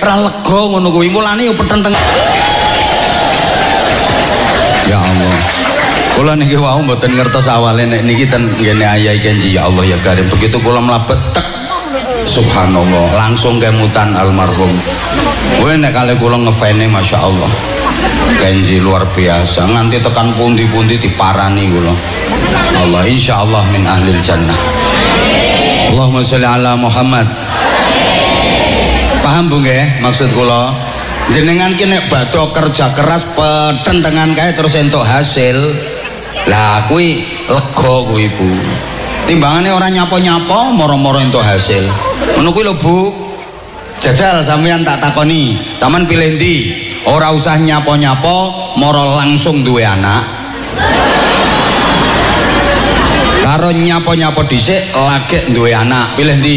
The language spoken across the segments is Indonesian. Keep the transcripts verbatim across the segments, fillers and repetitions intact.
ra lega ngono kuwi. Mulane yo petenteng. Ya Allah. Kula niki wau mboten ngertos awale nek niki ten ngene Ayai Kenji. Ya Allah ya Karim. Begitu kula mlebet tek subhanallah langsung kemutan almarhum. Kowe nek kali kula ngefene Masya Allah Kenji luar biasa nganti tekan pundi-pundi diparani kula. Allah insyaallah min ahlil jannah. Allahumma sholli ala Muhammad. Paham Bu nggih maksud kula? Jenengan ki nek badhe kerja keras petentengan kae terus entuk hasil. Lah kuwi lega kuwi Bu. Timbangane ora nyapa-nyapa moro-moro entuk hasil. Ngono kuwi lho Bu. Jajal sampeyan tak takoni, sampean pilih ndi? Ora usah nyapa-nyapa, moro langsung duwe anak. Karo nyapa-nyapa dhisik lagek duwe anak, pilih ndi?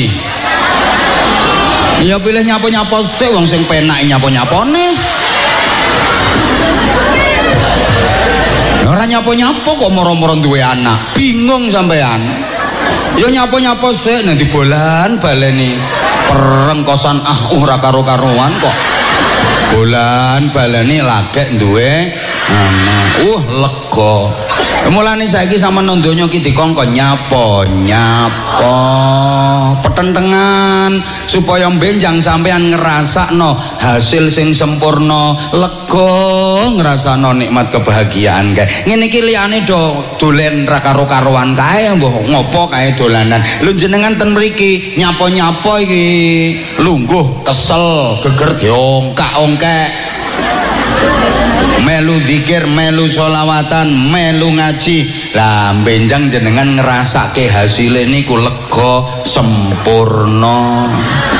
Ya pilih nyapa-nyapa sik wong sing penak nyapa-nyapane. Ora nyapa-nyapa kok moro-moro duwe anak, bingung sampean. Ya nyapa-nyapa sik nek dibolan baleni perengkosan ah ora karo-karuan kok. Bolan baleni lagek duwe anak. Uh lega. Mulane saiki sampean donya ki dikongkon nyapa nyapa petentengan supaya benjang sampean ngrasakno hasil sing sempurna, lega ngrasakno nikmat kebahagiaan kae. Ngene iki liyane do dolen ra karo-karuan kae mbah ngopo kae dolanan. Lho jenengan ten mriki nyapa-nyapa iki lungguh kesel geger diongkak-ongkek. Melu zikir, melu sholawatan, melu ngaji. Lah benjang jenengan ngerasake hasilnya niku lega sempurna.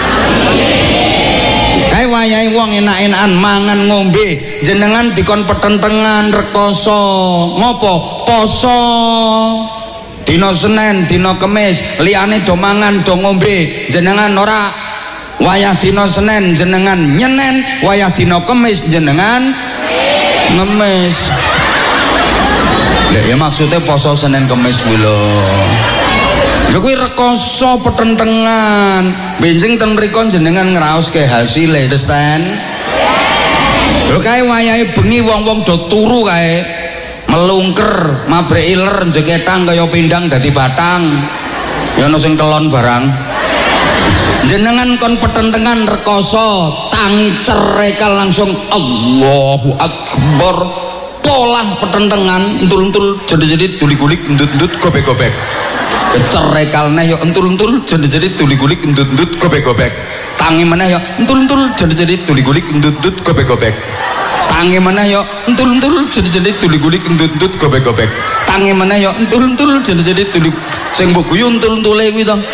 Kae wayahe wong enak-enakan mangan ngombe, jenengan dikon petentengan rekoso. Ngopo? Poso. Dina Senin, dina Kemis, liyane do mangan, do ngombe, jenengan ora wayah dina Senin jenengan nyenen, wayah dina Kemis jenengan ngemis. Lah ya maksudnya poso Senin Kemis kuwi lho. Lha kuwi rekoso petentengan. Benjing ten mriku jenengan ngraoske hasile, understand? Lho kae wayahe bengi wong-wong do turu kae. Melungker, mabrek iler jeketang kaya pindang dadi batang. Ya ono sing kelon barang. Jenengan kon petentengan rekoso tangi cerekal langsung Allahu Akbar polah petentengan entul-entul jadi-jadi tuli-gulik endut-endut gobek-gobek cerekal neh yo entul-entul jadi-jadi tuli-gulik endut-endut gobek-gobek tangi meneh yo entul-entul jadi-jadi tuli-gulik endut-endut gobek-gobek tangi meneh yo entul-entul jadi-jadi tuli-gulik endut-endut gobek-gobek tangi meneh yo entul-entul jadi-jadi tuli sing mbok guyu entul-entule kuwi to.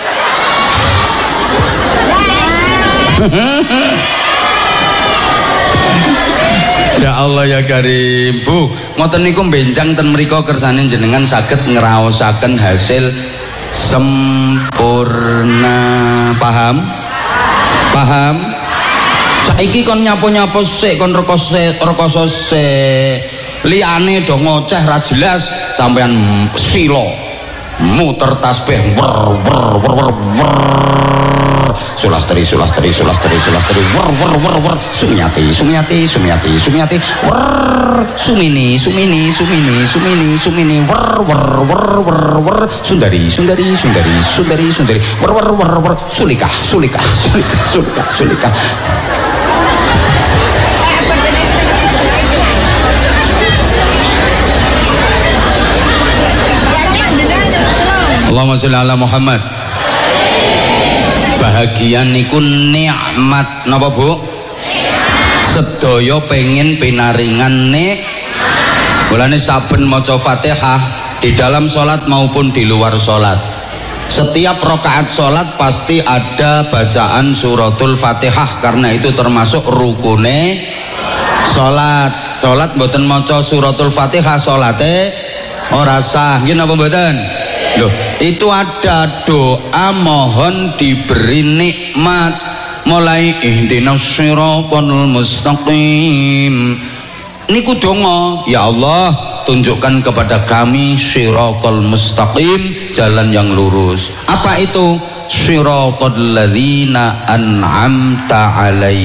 Ya Allah ya Karim. Bu, ngoten niku benjang ten mriko kersane jenengan saged ngraosaken hasil sempurna. Paham? Paham? Saiki kon nyapo-nyapo sik, kon rekoso rekoso sik. Liyane do ngoceh ra jelas sampean sila muter tasbih wer wer wer wer sulastri sulastri sulastri sulastri wer wer wer wer sumyati sumyati sumyati sumyati wer sumini sumini sumini sumini sumini wer wer wer wer wer sundari sundari sundari sundari sundari wer wer wer wer sulika sulika sulika sulika sulika. Allahumma sholli ala Muhammad. Bahagia niku nikmat napa Bu? Sedaya pengen pinaringan nik. Mulane saben maca Fatihah di dalam sholat maupun di luar sholat. Setiap rakaat sholat pasti ada bacaan suratul Fatihah karena itu termasuk rukune sholat. Sholat mboten maca suratul Fatihah sholate ora sah. Nggih napa mboten? Loh, itu ada doa mohon diberi nikmat mulai ihdinas siratal mustaqim. Niku donga, ya Allah tunjukkan kepada kami siratal mustaqim, jalan yang lurus. Apa itu? Siratal ladzina an'amta alaihim.